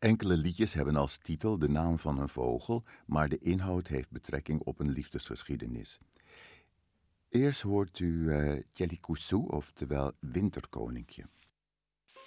Enkele liedjes hebben als titel de naam van een vogel, maar de inhoud heeft betrekking op een liefdesgeschiedenis. Eerst hoort u Tjelikusu, oftewel Winterkoninkje.